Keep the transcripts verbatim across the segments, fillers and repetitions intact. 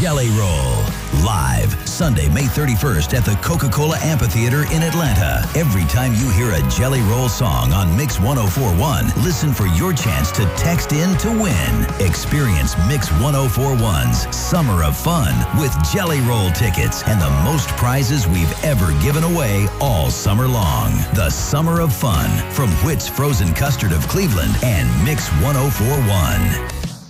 Jelly Roll. Live, Sunday, May thirty-first at the Coca-Cola Amphitheater in Atlanta. Every time you hear a Jelly Roll song on Mix ten forty-one, listen for your chance to text in to win. Experience Mix ten forty-one's Summer of Fun with Jelly Roll tickets and the most prizes we've ever given away all summer long. The Summer of Fun from Whit's Frozen Custard of Cleveland and Mix ten forty-one.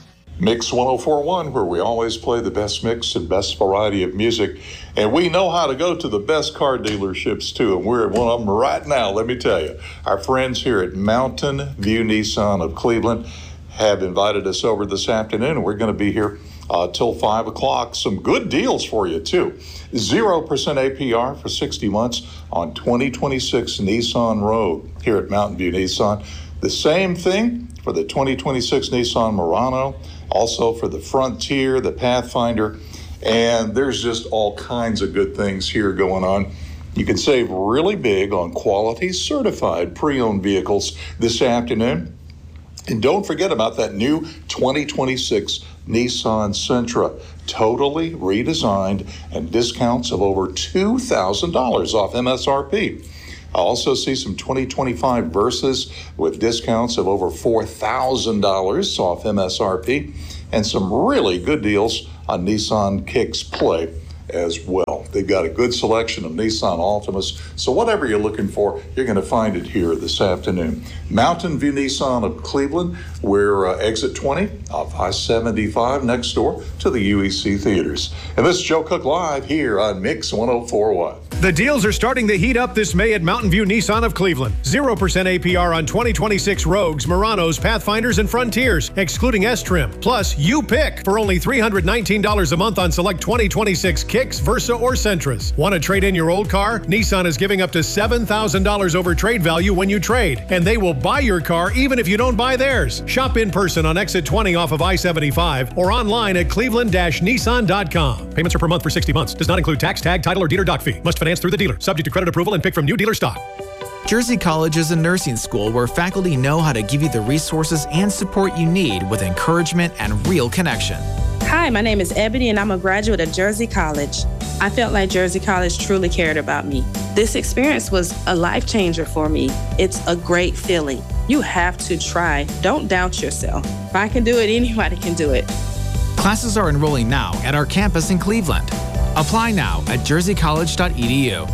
Mix ten forty-one, where we always play the best mix and best variety of music. And we know how to go to the best car dealerships, too. And we're at one of them right now, let me tell you. Our friends here at Mountain View Nissan of Cleveland have invited us over this afternoon. And we're going to be here uh, till five o'clock. Some good deals for you, too. zero percent A P R for sixty months on twenty twenty-six Nissan Rogue here at Mountain View Nissan. The same thing for the twenty twenty-six Nissan Murano. Also for the Frontier, the Pathfinder, and there's just all kinds of good things here going on. You can save really big on quality certified pre-owned vehicles this afternoon. And don't forget about that new twenty twenty-six Nissan Sentra, totally redesigned and discounts of over two thousand dollars off M S R P. I also see some twenty twenty-five Versas with discounts of over four thousand dollars off M S R P, and some really good deals on Nissan Kicks Play as well. They've got a good selection of Nissan Altimas, so whatever you're looking for, you're going to find it here this afternoon. Mountain View Nissan of Cleveland, we're uh, exit twenty off I seventy-five, next door to the U E C Theaters. And this is Joe Cook live here on Mix ten forty-one. The deals are starting to heat up this May at Mountain View Nissan of Cleveland. zero percent A P R on twenty twenty-six Rogues, Muranos, Pathfinders, and Frontiers, excluding S-Trim. Plus, you pick for only three hundred nineteen dollars a month on select twenty twenty-six Kicks, Versa, or Sentras. Want to trade in your old car? Nissan is giving up to seven thousand dollars over trade value when you trade, and they will buy your car even if you don't buy theirs. Shop in person on exit twenty off of I seventy-five or online at cleveland dash nissan dot com. Payments are per month for sixty months. Does not include tax, tag, title, or dealer doc fee. Must finance through the dealer. Subject to credit approval and pick from new dealer stock. Jersey College is a nursing school where faculty know how to give you the resources and support you need with encouragement and real connection. Hi, my name is Ebony and I'm a graduate of Jersey College. I felt like Jersey College truly cared about me. This experience was a life changer for me. It's a great feeling. You have to try. Don't doubt yourself. If I can do it, anybody can do it. Classes are enrolling now at our campus in Cleveland. Apply now at jersey college dot e d u.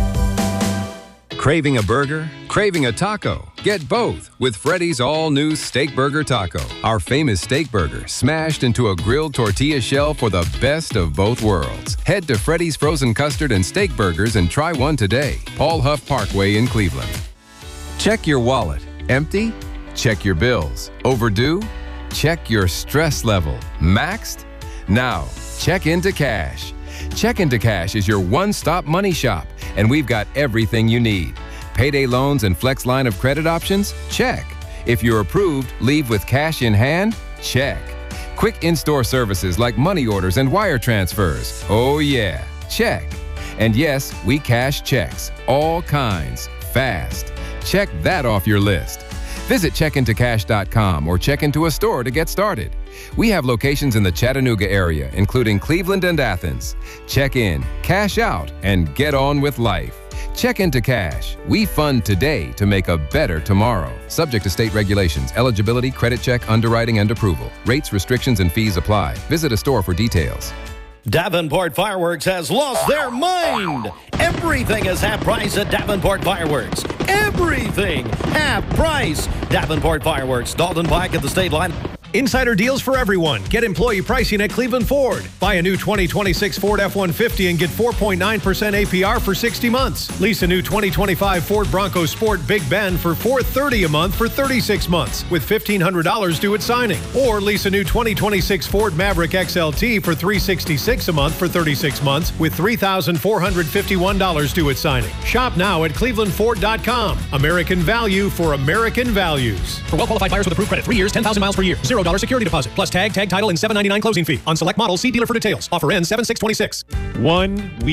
Craving a burger? Craving a taco? Get both with Freddy's all-new Steak Burger Taco. Our famous steak burger smashed into a grilled tortilla shell for the best of both worlds. Head to Freddy's Frozen Custard and Steak Burgers and try one today. Paul Huff Parkway in Cleveland. Check your wallet. Empty? Check your bills. Overdue? Check your stress level. Maxed? Now, check into cash. Check into Cash is your one-stop money shop, and we've got everything you need. Payday loans and flex line of credit options? Check. If you're approved, leave with cash in hand? Check. Quick in-store services like money orders and wire transfers? Oh yeah, check. And yes, we cash checks, all kinds, fast. Check that off your list. Visit check into cash dot com or check into a store to get started. We have locations in the Chattanooga area, including Cleveland and Athens. Check in, cash out, and get on with life. Check into Cash. We fund today to make a better tomorrow. Subject to state regulations, eligibility, credit check, underwriting, and approval. Rates, restrictions, and fees apply. Visit a store for details. Davenport Fireworks has lost their mind. Everything is half price at Davenport Fireworks. Everything half price. Davenport Fireworks, Dalton Pike at the state line. Insider deals for everyone. Get employee pricing at Cleveland Ford. Buy a new twenty twenty-six Ford F one fifty and get four point nine percent A P R for sixty months. Lease a new twenty twenty-five Ford Bronco Sport Big Bend for four hundred thirty dollars a month for thirty-six months with fifteen hundred dollars due at signing. Or lease a new twenty twenty-six Ford Maverick X L T for three hundred sixty-six dollars a month for thirty-six months with three thousand four hundred fifty-one dollars due at signing. Shop now at cleveland ford dot com. American value for American values. For well-qualified buyers with approved credit, three years, ten thousand miles per year, zero dollars security deposit, plus tag, tag title, and seven ninety-nine closing fee. On select models, see dealer for details. Offer ends seven six twenty-six. One week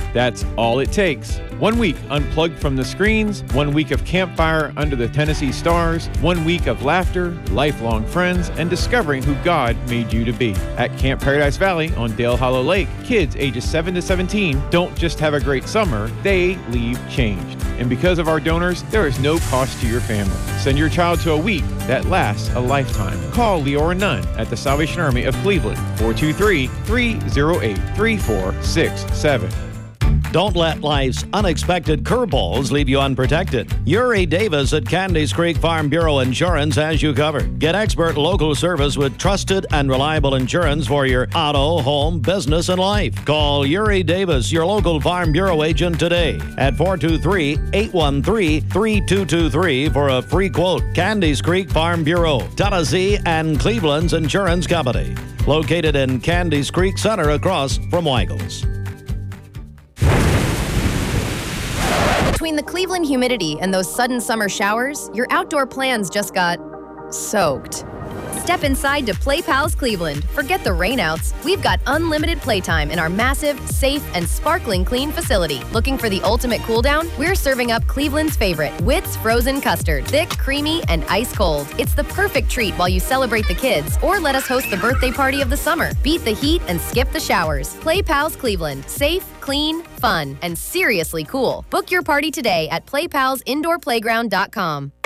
That's all it takes. One week unplugged from the screens, one week of campfire under the Tennessee stars, one week of laughter, lifelong friends, and discovering who God made you to be. At Camp Paradise Valley on Dale Hollow Lake, kids ages seven to seventeen don't just have a great summer, they leave changed. And because of our donors, there is no cost to your family. Send your child to a week that lasts a lifetime. Call Leora Nunn at the Salvation Army of Cleveland, four two three, three oh eight, three four six seven. Don't let life's unexpected curveballs leave you unprotected. Uri Davis at Candies Creek Farm Bureau Insurance has you covered. Get expert local service with trusted and reliable insurance for your auto, home, business, and life. Call Uri Davis, your local Farm Bureau agent today at four two three, eight one three, three two two three for a free quote. Candies Creek Farm Bureau, Tennessee and Cleveland's insurance company. Located in Candies Creek Center across from Weigel's. Between the Cleveland humidity and those sudden summer showers, your outdoor plans just got soaked. Step inside to Play Pals Cleveland. Forget the rainouts. We've got unlimited playtime in our massive, safe, and sparkling clean facility. Looking for the ultimate cool down? We're serving up Cleveland's favorite, Wits Frozen Custard. Thick, creamy, and ice cold. It's the perfect treat while you celebrate the kids, or let us host the birthday party of the summer. Beat the heat and skip the showers. Play Pals Cleveland. Safe, clean, fun, and seriously cool. Book your party today at play pals indoor playground dot com.